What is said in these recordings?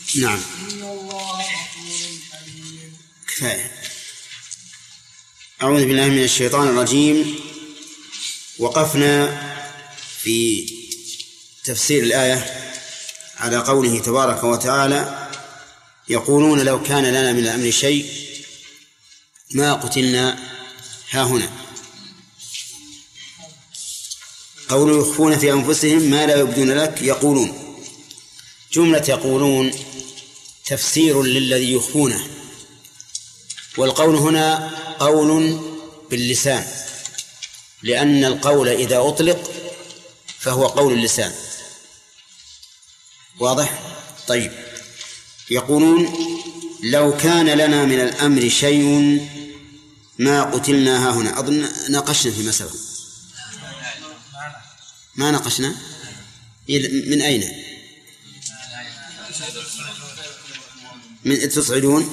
نعم. إن الله غفور حليم. كفاية. أعوذ بالله من الشيطان الرجيم. وقفنا في تفسير الآية على قوله تبارك وتعالى: يقولون لو كان لنا من الأمر شيء ما قتلنا هاهنا. قولوا يخفون في أنفسهم ما لا يبدون لك يقولون. جملة يقولون تفسير للذي يخفونه، والقول هنا قول باللسان، لأن القول إذا أطلق فهو قول اللسان. واضح؟ طيب. يقولون لو كان لنا من الأمر شيء ما قتلنا هاهنا. أظن ناقشنا في مسألة. ما ناقشنا؟ من أين؟ من تصعدون؟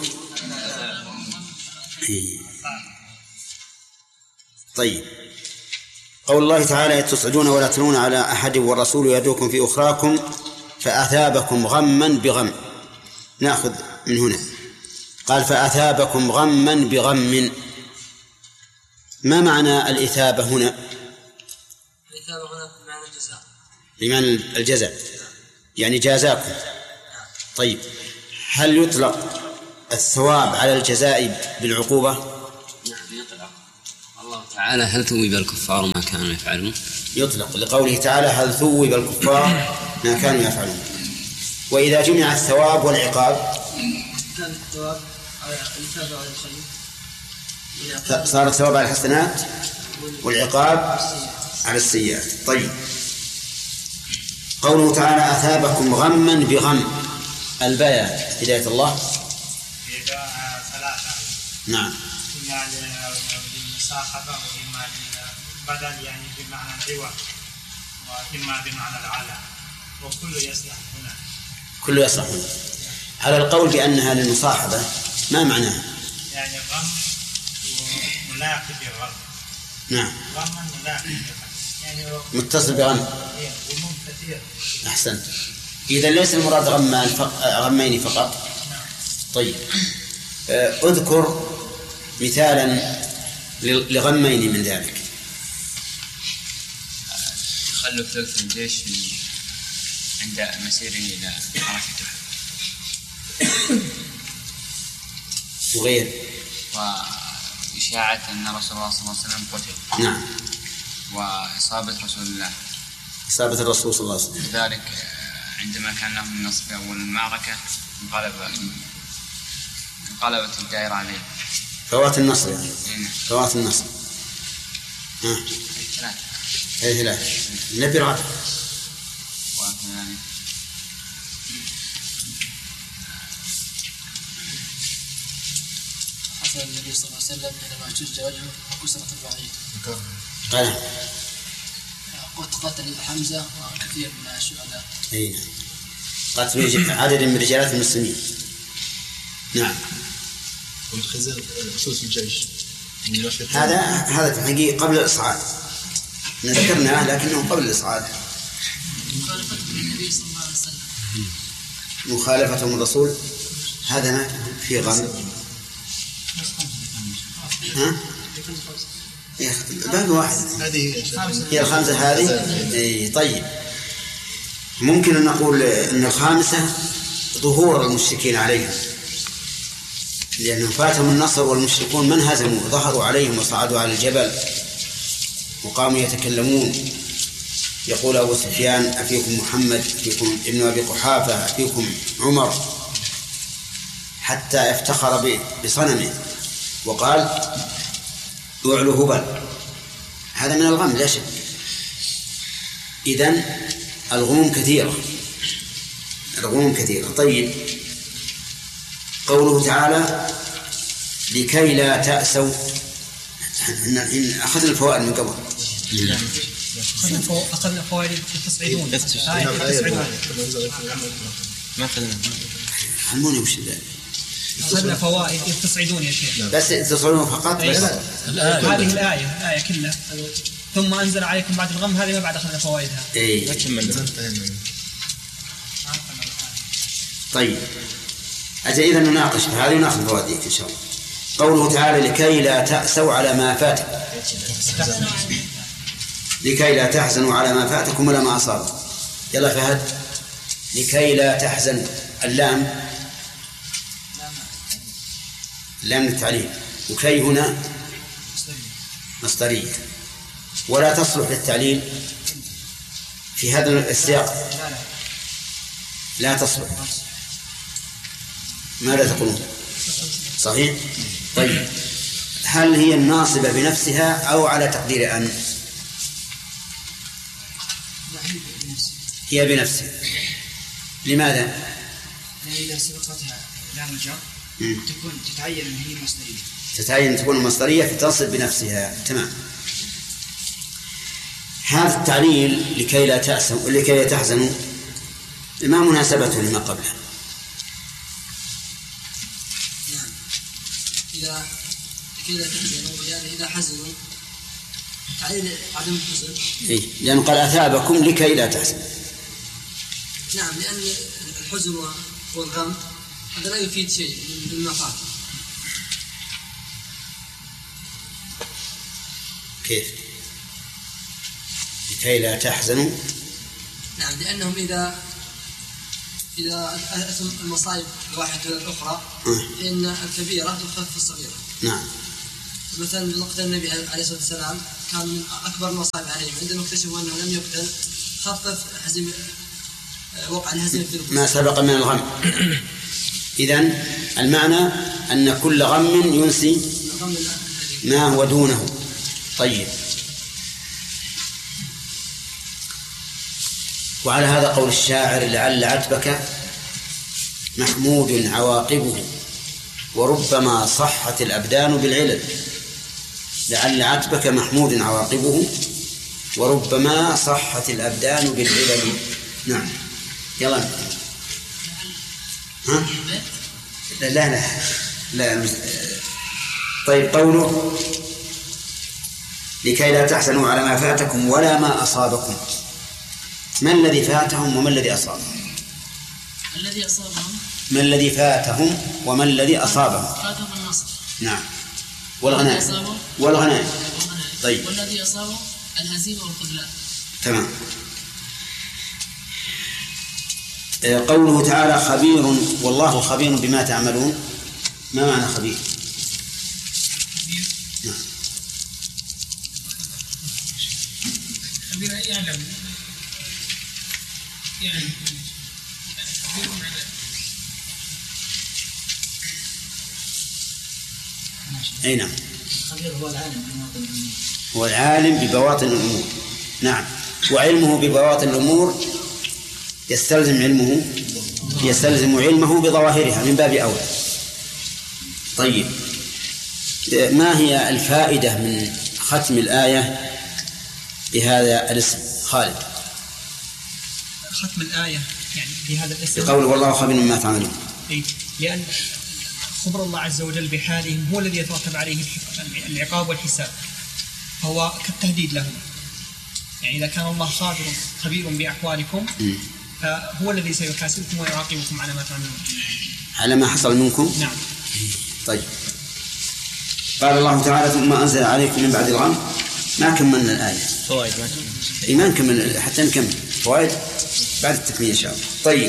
طيب. قول الله تعالى: تصعدون ولا تلون على أحد والرسول يدعوكم في أخراكم فأثابكم غما بغم. نأخذ من هنا. قال: فأثابكم غما بغم. ما معنى الإثابة هنا؟ الإثابة هنا بمعنى الجزاء. بمعنى الجزاء، يعني جازاكم. طيب، هل يطلق الثواب على الجزاء بالعقوبة؟ نعم يطلق. الله تعالى: هل ثوب الكفار ما كانوا يفعلون؟ يطلق لقوله تعالى: هل ثوب الكفار ما كانوا يفعلون. وإذا جمع الثواب والعقاب كان الثواب على الإثابة على الخير، صار الثواب على الحسنات والعقاب على السيئات. طيب. قوله تعالى: أثابكم غما بغم. البيان هداية الله. ثلاثة. نعم. إما للمصاحبة، وإما للبدل يعني بمعنى العوض، وإما بمعنى العلى، وكل يصلح هنا. كل يصلح هنا. على القول بأنها للمصاحبة ما معناها؟ يعني غم وملاقي بغم. نعم. غم ملاقي بغم يعني متصل بغم. غموم كثير. أحسن. إذا ليس المراد غمين فقط. طيب. اذكر مثالا لغمين من ذلك. تخلف ثلث الجيش عند مسيره إلى حركة أحد، وغير، وإشاعة أن رسول الله صلى الله عليه وسلم قتل. نعم. وإصابة رسول الله، إصابة الرسول صلى الله عليه وسلم. لذلك عندما كان لهم النصر في أول المعركة انقلبت الدائرة عليه. فوات النصر يعني. فوات النصر. أي ثلاثة. نبي رابع. حصل النبي صلى الله عليه وسلم عندما شج وجهه وكسرت البعير. قال قتل حمزة وكثير من الشهداء. أي قتل عدد من رجالات المسلمين. نعم. والخزان ثلث الجيش. هذا في الحقيقة قبل الإصعاد. ذكرناه لكنه قبل الإصعاد. مخالفة النبي صلى الله عليه وسلم. مخالفتهم الرسول هذا ما في غم. ها؟ باقي واحد. هي الخامسة هذه. طيب. ممكن أن نقول أن الخامسة ظهور المشركين عليهم، لأنهم فاتهم النصر والمشركون من هزموا ظهروا عليهم وصعدوا على الجبل وقاموا يتكلمون. يقول أبو سفيان: أفيكم محمد، أفيكم ابن أبي قحافة، أفيكم عمر، حتى افتخر بصنمه وقال: اعلو هبل. هذا من الغم لا شك. إذن الغموم كثيرة. طيب. قوله تعالى: لكي لا تأسوا. أخذنا الفوائد من قبل. أخذنا فوائد تصعدون. ما أخذنا. علموني وش ذلك. أخذنا فوائد تصعدون يا شيخ. بس تصعدون فقط. بس هذه الآية كلها. ثم أنزل عليكم بعد الغم، هذه ما بعد أخذنا فوائدها. طيب أجل إذا نناقش هذا ونأخذ فوائدك إن شاء الله. قوله تعالى لكي لا تأسوا على ما فاتكم، لكي لا تحزنوا على ما فاتكم ولا ما أصابكم. يلا فهد. لكي لا تحزنوا، اللام لام التعليل، وكي هنا مصدرية ولا تصلح للتعليل في هذا السياق، لا تصلح. ماذا تقولون؟ صحيح؟ طيب هل هي الناصبة بنفسها أو على تقدير أن؟ هي بنفسها. لماذا؟ إذا سبقتها لام الجر تتعين أن هي مصدرية، تتعين تكون مصدرية فتنصب بنفسها. تمام. هذا التعليل لكي لا تأسوا لكي لا تحزنوا ما مناسبته لما قبله؟ نعم. إذا لكي لا تحزنوا يعني إذا حزنوا تعليل عدم الحزن. إيه؟ لأنه قال أثابكم لكي لا تحزنوا. نعم، لأن الحزن والغم هذا لا يفيد شيء مما فات. كيف؟ لكي لا تحزنوا. نعم، لأنهم إذا أتم المصائب الواحدة إلى الأخرى فإن الكبيرة تخفف الصغيرة. نعم. مثلا وقت النبي عليه الصلاة والسلام كان من أكبر المصائب عليهم عندما اكتشفوا أنه لم يقتل خفف وقع الهزيمة في ما سبق من الغم. إذن المعنى أن كل غم ينسي ما هو دونه. طيب. وعلى هذا قول الشاعر لعل عتبك محمود عواقبه وربما صحت الأبدان بالعلل. لعل عتبك محمود عواقبه وربما صحت الأبدان بالعلل. نعم. يلا. ها؟ لا. طيب قوله لكي لا تحزنوا على ما فاتكم ولا ما أصابكم، ما الذي فاتهم وما الذي أصابهم؟ الذي أصابهم ما الذي فاتهم وما الذي أصابهم؟ فاتهم النصر. نعم. والغنائم. طيب. والذي أصابهم الهزيمة والخذلان. تمام. قوله تعالى خبير والله خبير بما تعملون، ما معنى خبير؟ نعم. خبير يعلم يعني أي نعم. الخبير هو العالم ببواطن الأمور. هو العالم ببواطن الأمور. نعم. وعلمه ببواطن الأمور يستلزم علمه بظواهرها من باب أولى. طيب ما هي الفائدة من ختم الآية بهذا الاسم؟ خالد. ختم الآية يعني بهذا الاسم بقول والله خبير مما تعملون. لأن خبر الله عز وجل بحالهم هو الذي يترتب عليه العقاب والحساب، فهو كالتهديد لهم. يعني إذا كان الله خبير بأحوالكم فهو الذي سيحاسبكم ويعاقبكم على ما تعملون، على ما حصل منكم. نعم. طيب قال الله تعالى ثم أنزل عليكم من بعد الغم. ما كملنا الآية. فوائد ما نكمل حتى نكمل فوائد بعد التكميل إن شاء الله. طيب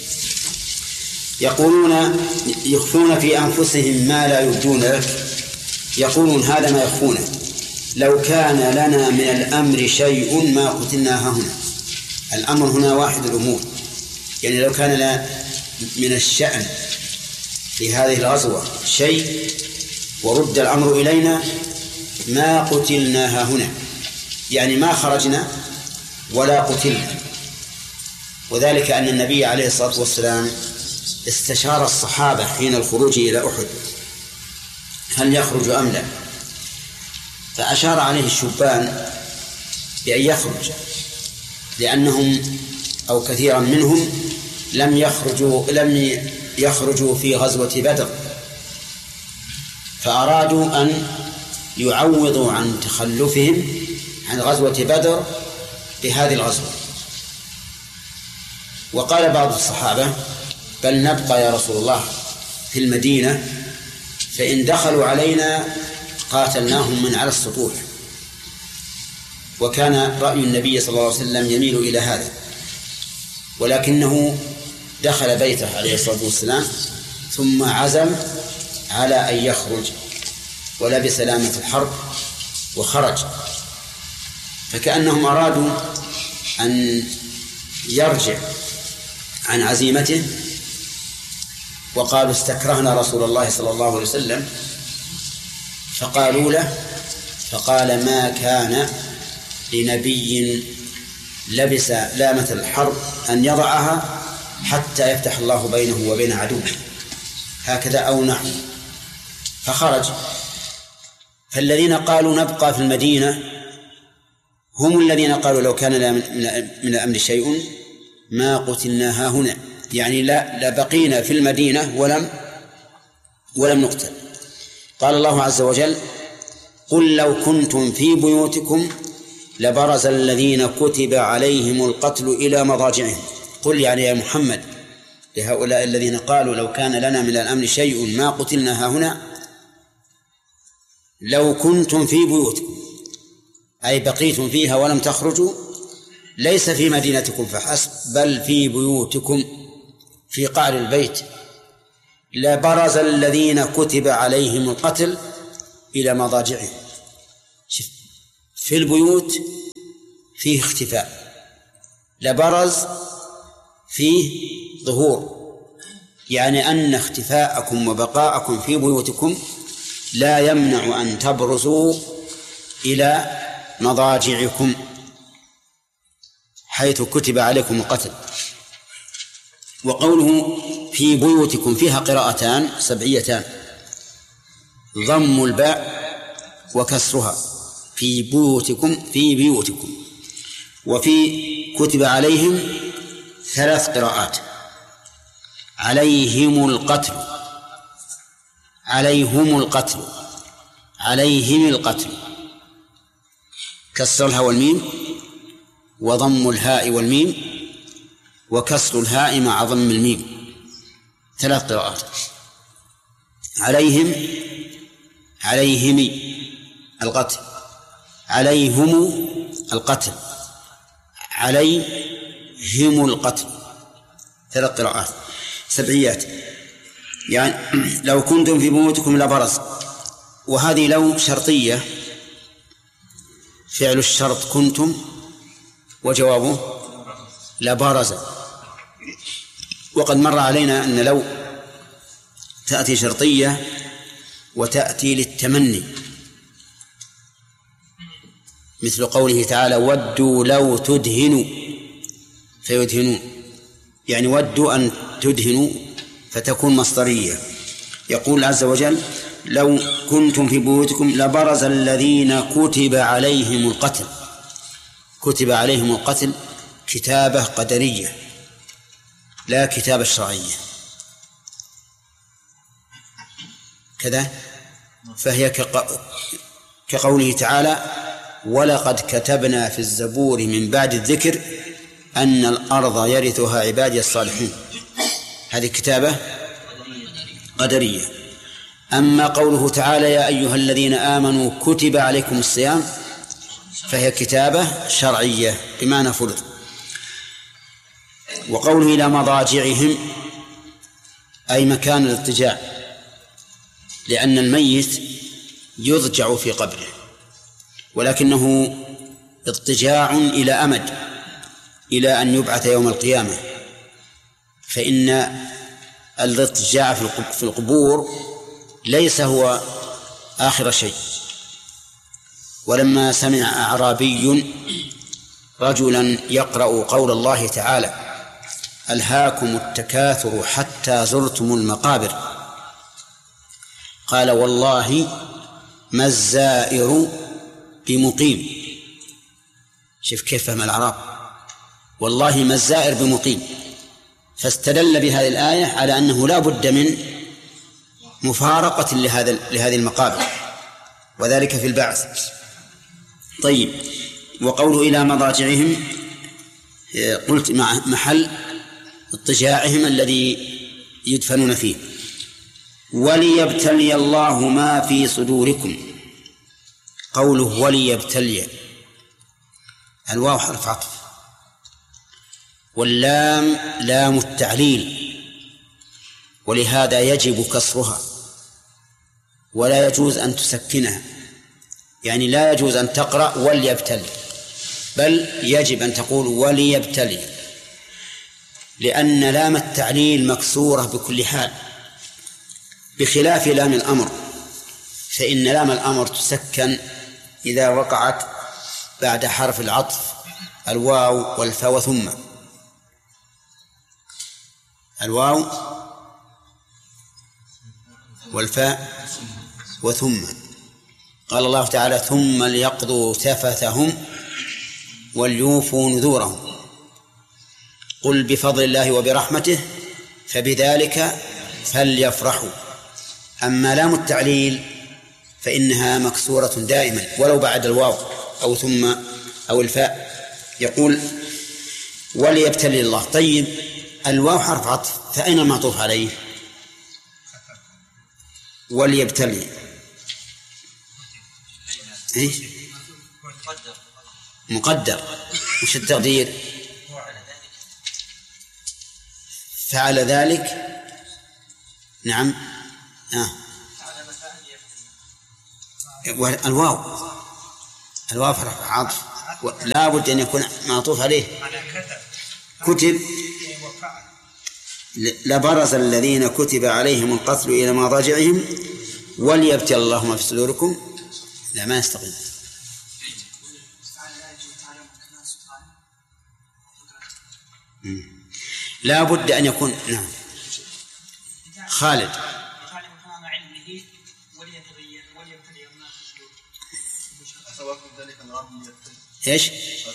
يقولون يخفون في أنفسهم ما لا يبدون لك. يقولون هذا ما يخفونه لو كان لنا من الأمر شيء ما قتلنا هنا. الأمر هنا واحد الأمور، يعني لو كان لنا من الشأن في هذه الغزوة شيء ورد الأمر إلينا ما قتلناها هنا، يعني ما خرجنا ولا قتلنا. وذلك أن النبي عليه الصلاة والسلام استشار الصحابة حين الخروج إلى أحد هل يخرج أم لا، فأشار عليه الشبان بأن يخرج، لأنهم أو كثيرا منهم لم يخرجوا في غزوة بدر، فأرادوا أن يعوضوا عن تخلفهم عن غزوة بدر بهذه الغزوة. وقال بعض الصحابة بل نبقى يا رسول الله في المدينة، فإن دخلوا علينا قاتلناهم من على السطوح. وكان رأي النبي صلى الله عليه وسلم يميل إلى هذا، ولكنه دخل بيته عليه الصلاة والسلام ثم عزم على أن يخرج، ولبس لامة الحرب وخرج. فكأنهم أرادوا أن يرجع عن عزيمته، وقالوا استكرهنا رسول الله صلى الله عليه وسلم، فقالوا له، فقال ما كان لنبي لبس لامة الحرب أن يضعها حتى يفتح الله بينه وبين عدوه، هكذا أو نحو. فخرج. فالذين قالوا نبقى في المدينة هم الذين قالوا لو كان من الأمر شيء ما قتلنا هنا، يعني لا بقينا في المدينة ولم نقتل. قال الله عز وجل قل لو كنتم في بيوتكم لبرز الذين كتب عليهم القتل إلى مضاجعهم. قل يعني يا محمد لهؤلاء الذين قالوا لو كان لنا من الأمر شيء ما قتلنا هنا، لو كنتم في بيوتكم أي بقيتم فيها ولم تخرجوا، ليس في مدينتكم فحسب بل في بيوتكم في قعر البيت، لبرز الذين كتب عليهم القتل إلى مضاجعهم. في البيوت فيه اختفاء، لبرز فيه ظهور، يعني أن اختفاءكم وبقاءكم في بيوتكم لا يمنع أن تبرزوا إلى مضاجعكم حيث كتب عليكم القتل. وقوله في بيوتكم فيها قراءتان سبعيتان، ضم الباء وكسرها، في بيوتكم في بيوتكم. وفي كتب عليهم ثلاث قراءات، عليهم القتل، عليهم القتل، عليهم القتل، كسر الهاء والميم وضم الهاء والميم وكسر الهاء مع ضم الميم، ثلاث قراءات. عليهم عليهم القتل، عليهم القتل، عليهم القتل، ثلاث قراءات سبعيات. يعني لو كنتم في بيوتكم لبرز، وهذه لو شرطية، فعل الشرط كنتم وجوابه لبرز. وقد مر علينا أن لو تأتي شرطية وتأتي للتمني، مثل قوله تعالى ودوا لو تدهنوا فيدهنون، يعني ودوا أن تدهنوا فتكون مصدرية. يقول عز وجل لو كنتم في بيوتكم لبرز الذين كتب عليهم القتل. كتب عليهم القتل كتابة قدرية لا كتابة شرعية كذا، فهي كقوله تعالى ولقد كتبنا في الزبور من بعد الذكر أن الأرض يرثها عبادي الصالحون، هذه كتابة قدرية. أما قوله تعالى يا أيها الذين آمنوا كتب عليكم الصيام فهي كتابة شرعية بمعنى فرض. وقوله إلى مضاجعهم أي مكان الاضطجاع، لأن الميت يضجع في قبره، ولكنه اضطجاع إلى أمد، إلى أن يبعث يوم القيامة. فإن الاضطجاع في القبور ليس هو آخر شيء. ولما سمع أعرابي رجلا يقرأ قول الله تعالى ألهاكم التكاثر حتى زرتم المقابر، قال والله ما الزائر بمقيم. شوف كيف فهم الأعراب، والله ما الزائر بمقيم. فاستدل بهذه الآية على أنه لا بد من مفارقة لهذه المقابر، وذلك في البعث. طيب، وقوله إلى مضاجعهم قلت مع محل اضطجاعهم الذي يدفنون فيه. وليبتلي الله ما في صدوركم. قوله وليبتلي، الواو حرف عطف، واللام لام التعليل، ولهذا يجب كسرها ولا يجوز أن تسكنها. يعني لا يجوز أن تقرأ وليبتلي، بل يجب أن تقول وليبتلي، لأن لام التعليل مكسورة بكل حال، بخلاف لام الأمر، فإن لام الأمر تسكن إذا وقعت بعد حرف العطف الواو والفاء وثم. الواو والفاء وثم. قال الله تعالى ثم ليقضوا تفثهم وليوفوا نذورهم قل بفضل الله وبرحمته فبذلك فليفرحوا. أما لام التعليل فإنها مكسورة دائما ولو بعد الواو أو ثم أو الفاء. يقول وليبتلي الله. طيب الواو حرف عطف، فأين المعطوف عليه؟ وليبتلي مقدر. وش التقدير؟ فعل ذلك. نعم. الواو حرف عطف لا بد أن يكون معطوف عليه. كتب لبرز الذين كتب عليهم القتل إلى مضاجعهم وليبتلي الله ما في صدوركم. لا، ما يستقيم. لا بد أن يكون. نعم خالد. إيش؟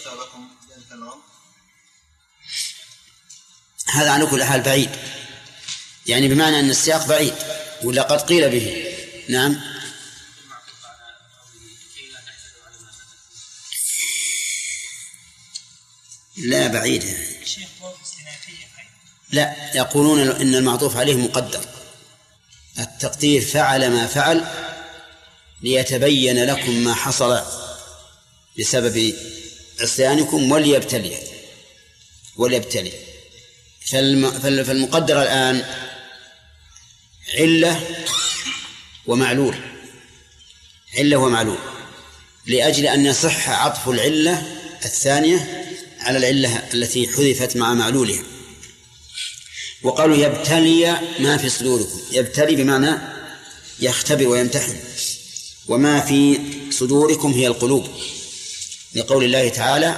هذا على كل حال بعيد، يعني بمعنى أن السياق بعيد ولا قد قيل به. نعم. لا بعيد. لا، يقولون إن المعطوف عليه مقدر. التقدير فعل ما فعل ليتبين لكم ما حصل بسبب عصيانكم وليبتلي. فالمقدر الآن علة ومعلول لأجل أن يصح عطف العلة الثانية على العلة التي حذفت مع معلولها. وقالوا يبتلي ما في صدوركم. يبتلي بمعنى يختبر ويمتحن، وما في صدوركم هي القلوب، لقول الله تعالى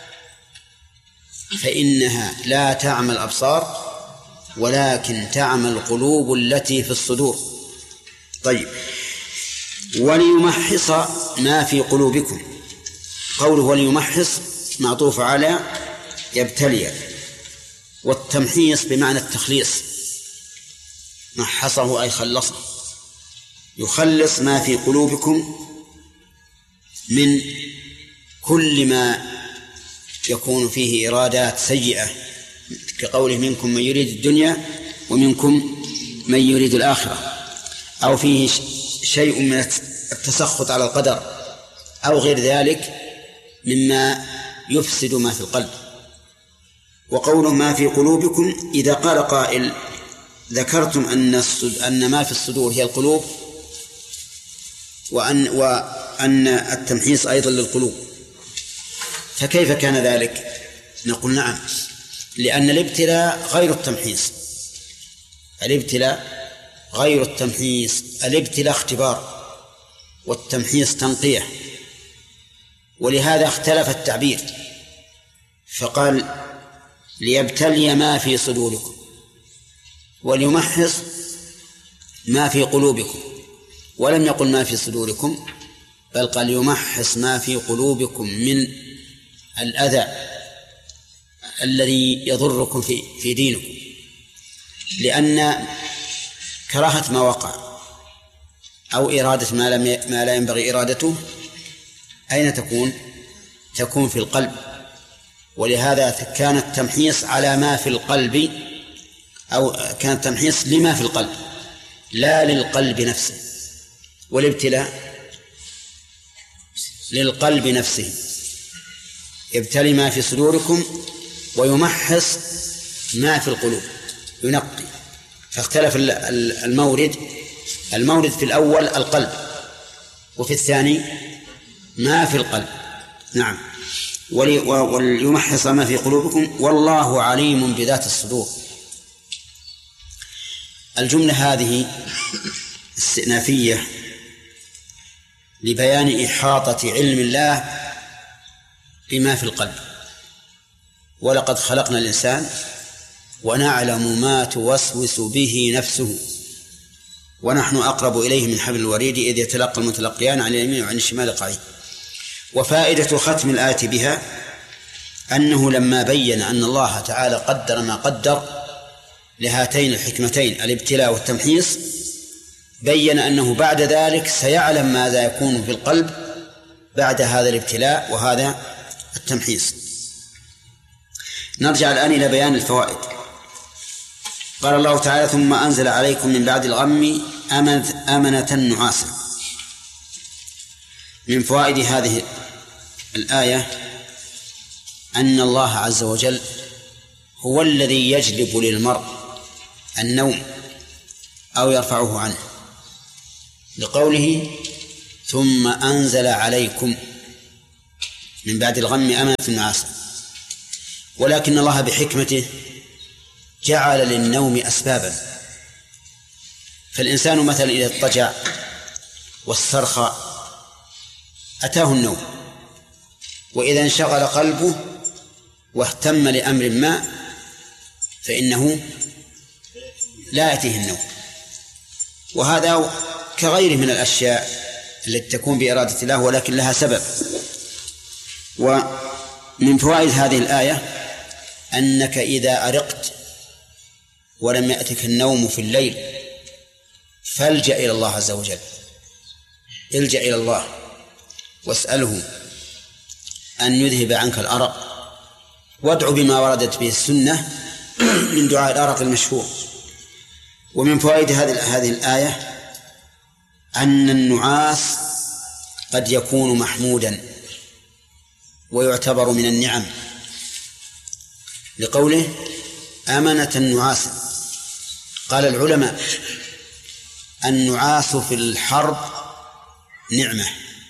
فإنها لا تعمى الأبصار ولكن تعمى القلوب التي في الصدور. طيب وليمحص ما في قلوبكم. قوله وليمحص معطوف على يبتلي، والتمحيص بمعنى التخليص. محصه أي خلصه، يخلص ما في قلوبكم من كل ما يكون فيه إرادات سيئة، كقوله منكم من يريد الدنيا ومنكم من يريد الآخرة، أو فيه شيء من التسخط على القدر أو غير ذلك مما يفسد ما في القلب. وقوله ما في قلوبكم، إذا قال قائل ذكرتم أن ما في الصدور هي القلوب وأن التمحيص أيضا للقلوب، فكيف كان ذلك؟ نقول نعم، لأن الابتلاء غير التمحيص. الابتلاء غير التمحيص. الابتلاء اختبار والتمحيص تنقية، ولهذا اختلف التعبير، فقال ليبتلي ما في صدوركم وليمحص ما في قلوبكم، ولم يقل ما في صدوركم، بل قال يمحص ما في قلوبكم من الأذى الذي يضركم في دينكم، لأن كراهة ما وقع أو إرادة ما لا ينبغي إرادته أين تكون؟ تكون في القلب. ولهذا كان التمحيص على ما في القلب أو كان التمحيص لما في القلب لا للقلب نفسه، والابتلاء للقلب نفسه. يبتلي ما في صدوركم ويمحص ما في القلوب، ينقي. فاختلف المورد في الأول القلب، وفي الثاني ما في القلب. نعم. وليمحص ما في قلوبكم والله عليم بذات الصدور. الجملة هذه استئنافية لبيان إحاطة علم الله بما في القلب. ولقد خلقنا الإنسان ونعلم ما توسوس به نفسه ونحن أقرب إليه من حبل الوريد إذ يتلقى المتلقيان عن اليمين وعن الشمال قعيد. وفائدة ختم الآية بها أنه لما بين أن الله تعالى قدر ما قدر لهاتين الحكمتين الابتلاء والتمحيص، بين أنه بعد ذلك سيعلم ماذا يكون في القلب بعد هذا الابتلاء وهذا التمحيص. نرجع الآن إلى بيان الفوائد. قال الله تعالى: ثم أنزل عليكم من بعد الغم أمنة نعاسا. من فوائد هذه الآية أن الله عز وجل هو الذي يجلب للمرء النوم أو يرفعه عنه، لقوله ثم أنزل عليكم من بعد الغم أمنة نعاسا. ولكن الله بحكمته جعل للنوم أسبابا. فالإنسان مثلا إذا اضطجع واسترخى أتاه النوم، وإذا انشغل قلبه واهتم لأمر ما فإنه لا يأتيه النوم. وهذا كغيره من الأشياء التي تكون بإرادة الله ولكن لها سبب. ومن فوائد هذه الآية أنك إذا أرقت ولم يأتك النوم في الليل فالجأ إلى الله عز وجل، الجأ إلى الله واسأله أن يذهب عنك الأرق، وادع بما وردت به السنة من دعاء الأرق المشهور. ومن فوائد هذه الآية أن النعاس قد يكون محمودا ويعتبر من النعم، لقوله أمنة نعاسا. قال العلماء: النعاس في الحرب نعمة،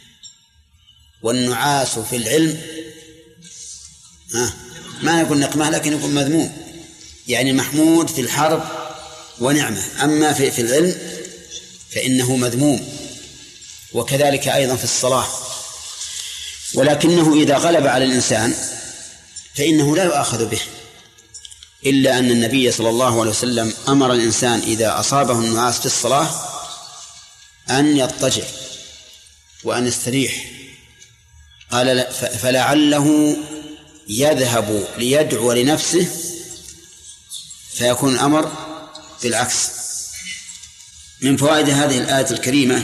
والنعاس في العلم ما يكون نقمة لكن يكون مذموم، يعني محمود في الحرب ونعمة، أما في العلم فإنه مذموم، وكذلك أيضا في الصلاة. ولكنه إذا غلب على الإنسان فإنه لا يؤاخذ به، إلا أن النبي صلى الله عليه وسلم أمر الإنسان إذا أصابه النعاس في الصلاة أن يضطجع وأن يستريح. قال: فلعله يذهب ليدعو لنفسه فيكون الأمر بالعكس. من فوائد هذه الآية الكريمة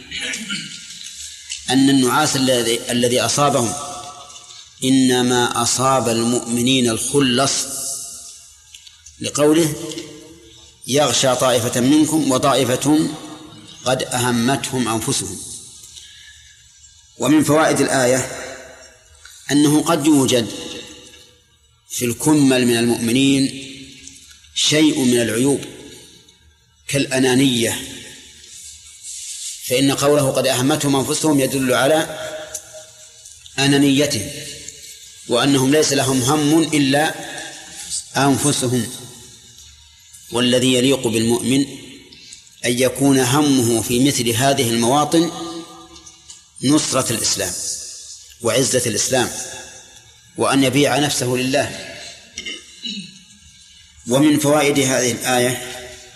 أن النعاس الذي أصابهم إنما أصاب المؤمنين الخلص، لقوله يغشى طائفة منكم وطائفة قد أهمتهم أنفسهم. ومن فوائد الآية أنه قد يوجد في الكمل من المؤمنين شيء من العيوب كالأنانية، فإن قوله قد أهمتهم أنفسهم يدل على أنانيتهم، وأنهم ليس لهم هم إلا أنفسهم. والذي يليق بالمؤمن أن يكون همه في مثل هذه المواطن نصرة الإسلام وعزة الإسلام، وأن يبيع نفسه لله. ومن فوائد هذه الآية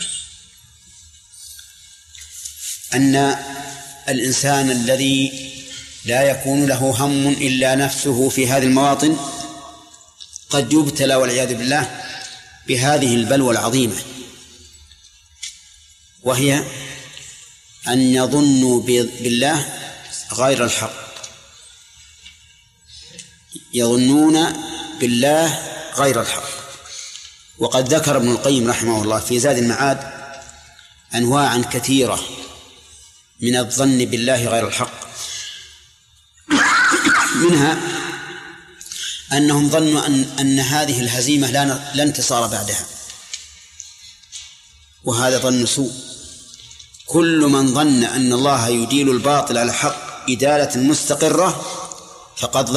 أن الإنسان الذي لا يكون له هم إلا نفسه في هذه المواطن قد يبتلى والعياذ بالله بهذه البلوى العظيمة، وهي أن يظنوا بالله غير الحق، يظنون بالله غير الحق. وقد ذكر ابن القيم رحمه الله في زاد المعاد أنواعا كثيرة من الظن بالله غير الحق، منها أنهم ظنوا أن هذه الهزيمة لا انتصار بعدها، وهذا ظن سوء. كل من ظن أن الله يديل الباطل على الحق إدالة مستقرة فقد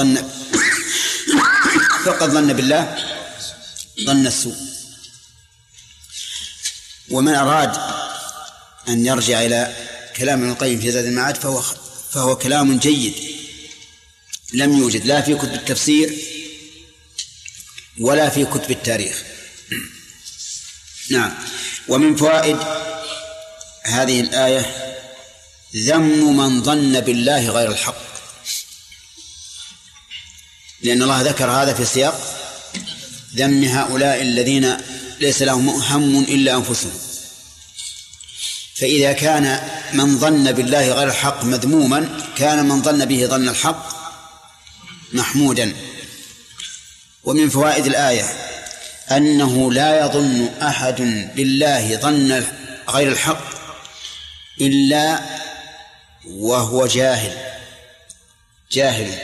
ظن بالله ظن السوء. ومن أراد أن يرجع إلى كلام ابن القيم في زاد المعاد فهو كلام جيد لم يوجد لا في كتب التفسير ولا في كتب التاريخ. نعم. ومن فوائد هذه الآية ذم من ظن بالله غير الحق، لأن الله ذكر هذا في سياق ذم هؤلاء الذين ليس لهم هم إلا أنفسهم. فإذا كان من ظن بالله غير الحق مذموما كان من ظن به ظن الحق محمودا. ومن فوائد الآية أنه لا يظن أحد بالله ظن غير الحق إلا وهو جاهل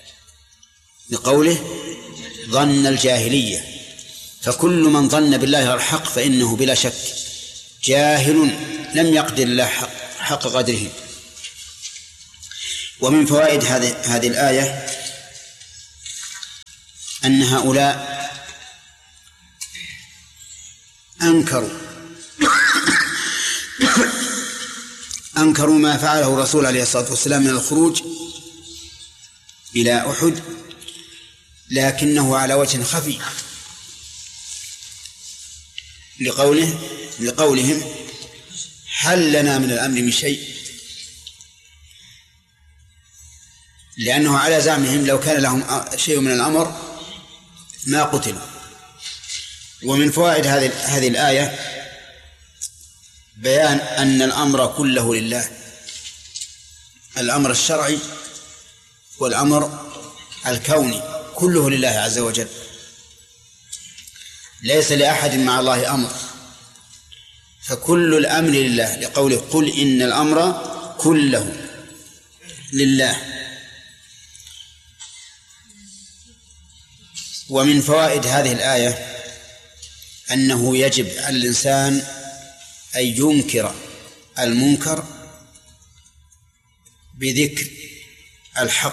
بقوله ظن الجاهلية. فكل من ظن بالله غير الحق فإنه بلا شك جاهل لم يقدر الله حق قدره. ومن فوائد هذه الآية أن هؤلاء أنكروا ما فعله الرسول عليه الصلاة والسلام من الخروج إلى أحد، لكنه على وجه خفي لقولهم هل لنا من الأمر من شيء، لأنه على زعمهم لو كان لهم شيء من الأمر ما قتلوا. ومن فوائد هذه الآية بيان أن الأمر كله لله، الأمر الشرعي والأمر الكوني كله لله عز وجل، ليس لأحد مع الله أمر، فكل الأمر لله لقوله قل إن الأمر كله لله. ومن فوائد هذه الآية أنه يجب على الإنسان أن ينكر المنكر بذكر الحق،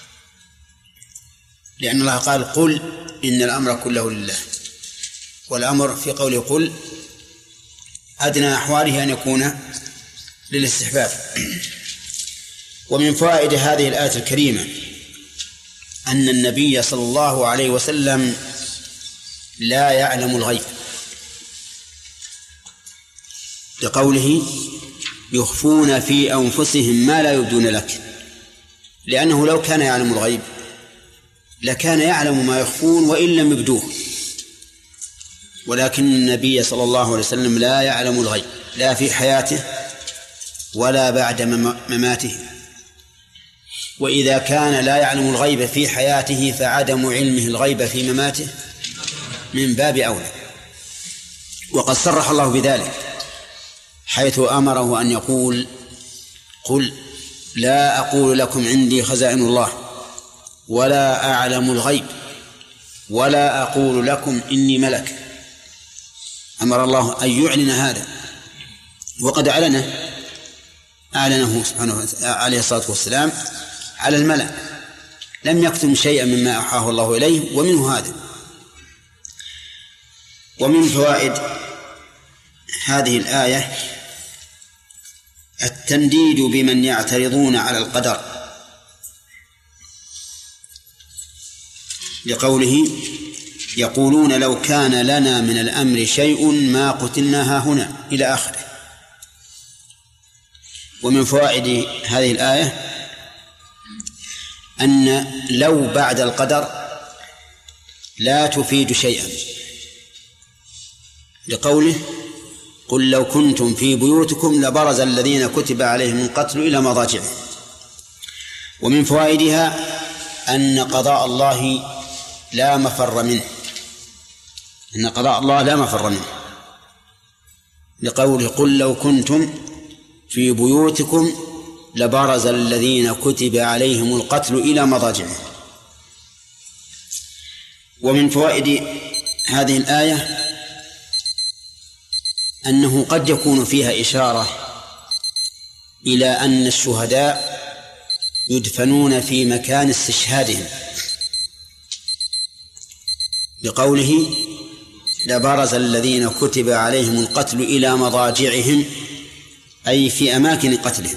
لأن الله قال قل إن الأمر كله لله، والأمر في قوله قل أدنى أحواله أن يكون للاستحباب. ومن فوائد هذه الآية الكريمة أن النبي صلى الله عليه وسلم لا يعلم الغيب، لقوله يخفون في أنفسهم ما لا يبدون لك، لأنه لو كان يعلم الغيب لكان يعلم ما يخفون وإن لم يبدوه، ولكن النبي صلى الله عليه وسلم لا يعلم الغيب لا في حياته ولا بعد مماته. وإذا كان لا يعلم الغيب في حياته فعدم علمه الغيب في مماته من باب أولى. وقد صرح الله بذلك حيث أمره أن يقول قل لا أقول لكم عندي خزائن الله ولا أعلم الغيب ولا أقول لكم إني ملك. أمر الله أن يعلن هذا، وقد أعلنه سبحانه عليه الصلاة والسلام على الملأ، لم يكتم شيئا مما أوحاه الله إليه، ومنه هذا. ومن فوائد هذه الآية التنديد بمن يعترضون على القدر، لقوله يقولون لو كان لنا من الأمر شيء ما قتلنا هنا إلى آخره. ومن فوائد هذه الآية أن لو بعد القدر لا تفيد شيئا، لقوله قل لو كنتم في بيوتكم لبرز الذين كتب عليهم القتل إلى مضاجعهم. ومن فوائدها أن قضاء الله لا مفر منه، إن قضاء الله لا مفر منه، لقوله قل لو كنتم في بيوتكم لبرز الذين كتب عليهم القتل إلى مضاجعهم. ومن فوائد هذه الآية أنه قد يكون فيها إشارة إلى أن الشهداء يدفنون في مكان استشهادهم، بقوله لبرز الذين كتب عليهم القتل إلى مضاجعهم، أي في أماكن قتلهم.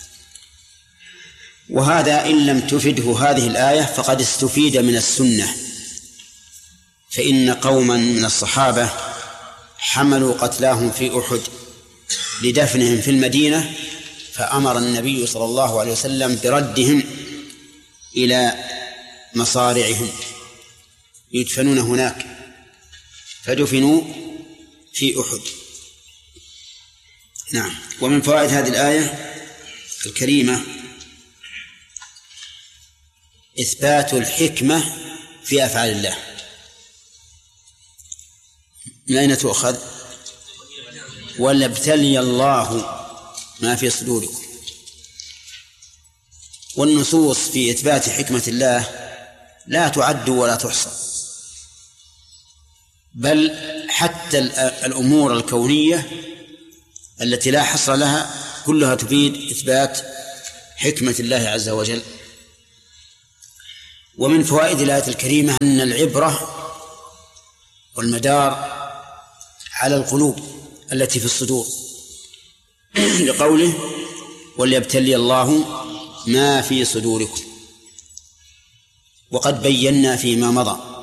وهذا إن لم تفده هذه الآية فقد استفيد من السنة، فإن قوما من الصحابة حملوا قتلاهم في أحد لدفنهم في المدينة، فأمر النبي صلى الله عليه وسلم بردهم إلى مصارعهم يدفنون هناك، فدفنوا في أحد. نعم. ومن فوائد هذه الآية الكريمة إثبات الحكمة في أفعال الله. من أين تؤخذ؟ وليبتلي الله ما في صدوركم. والنصوص في إثبات حكمة الله لا تعد ولا تحصى، بل حتى الأمور الكونية التي لا حصر لها كلها تفيد إثبات حكمة الله عز وجل. ومن فوائد الآية الكريمة أن العبرة والمدار على القلوب التي في الصدور، لقوله وليبتلي الله ما في صدوركم. وقد بينا فيما مضى